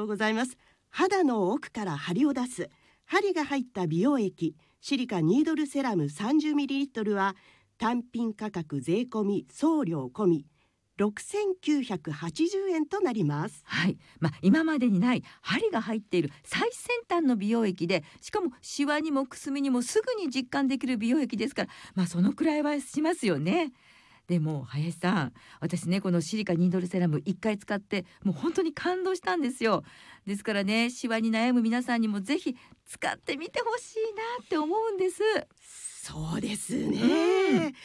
とうございます。肌の奥から張りを出す針が入った美容液シリカニードルセラム 30ml は単品価格税込み送料込み6980円となります。 はい、今までにない針が入っている最先端の美容液で、しかもシワにもくすみにもすぐに実感できる美容液ですから、そのくらいはしますよね。でも林さん、私ねこのシリカニードルセラム1回使ってもう本当に感動したんですよ。ですからね、シワに悩む皆さんにもぜひ使ってみてほしいなって思うんです。 そうですね。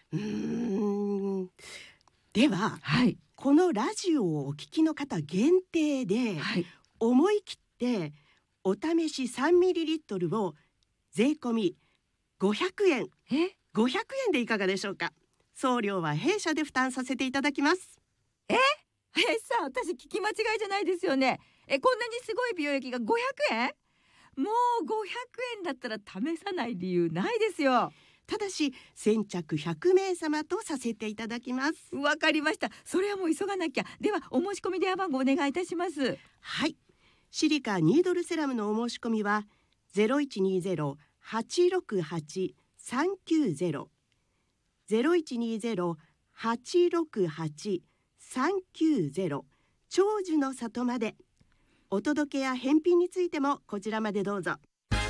では、 はい、 このラジオをお聞きの方限定で、思い切ってお試し 3ml を税込み500円500円でいかがでしょうか。送料は弊社で負担させていただきます。 林さん、私聞き間違いじゃないですよね。こんなにすごい美容液が500円？もう500円だったら試さない理由ないですよ。 ただし先着100名様とさせていただきます。 わかりました。それはもう急がなきゃ。ではお申し込み電話番号お願いいたします。 はい、シリカニードルセラムのお申し込みは 0120-868-390 0120-868-390 長寿の里まで。お届けや返品についてもこちらまでどうぞ。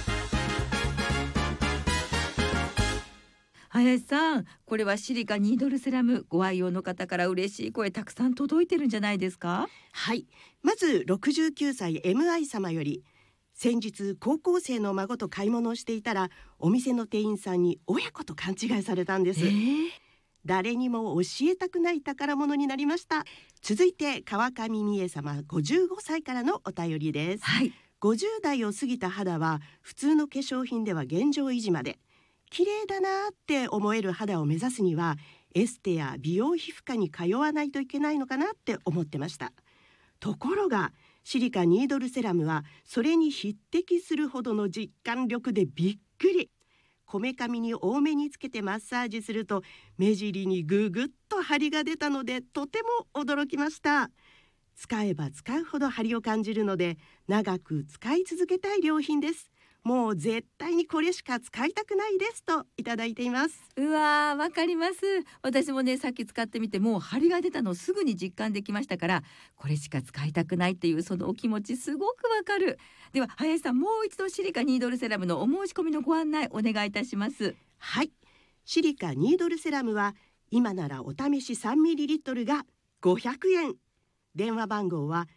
林さん、これはシリカニードルセラムご愛用の方から嬉しい声たくさん届いてるんじゃないですか？ はい、まず69歳 MI 様より、先日高校生の孫と買い物をしていたらお店の店員さんに親子と勘違いされたんです。誰にも教えたくない宝物になりました。続いて川上美恵様55歳からのお便りです。50代を過ぎた肌は普通の化粧品では現状維持まで綺麗だなって思える肌を目指すにはエステや美容皮膚科に通わないといけないのかなって思ってました。ところがシリカニードルセラムはそれに匹敵するほどの実感力でびっくり。こめかみに多めにつけてマッサージすると目尻にぐぐっと張りが出たのでとても驚きました。使えば使うほど張りを感じるので長く使い続けたい良品です。もう絶対にこれしか使いたくないですといただいています。 うわー、わかります。私もねさっき使ってみてもう張りが出たのをすぐに実感できましたから、これしか使いたくないっていうそのお気持ちすごくわかる。では林さん、もう一度シリカニードルセラムのお申し込みのご案内お願いいたします。 はい、シリカニードルセラムは今ならお試し 3ml が500円。電話番号は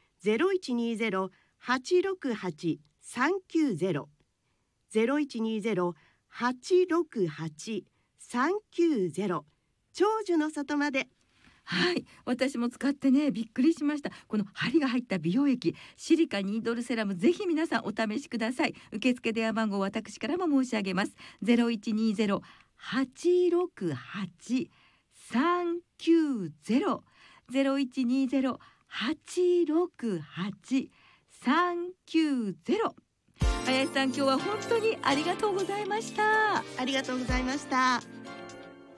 0120-868-390 0120-868-390 長寿の里まで。 はい、私も使ってねびっくりしました。この針が入った美容液シリカニードルセラム、ぜひ皆さんお試しください。受付電話番号私からも申し上げます。0120-868-390 0120-868-390。林さん、今日は本当にありがとうございました。 ありがとうございました。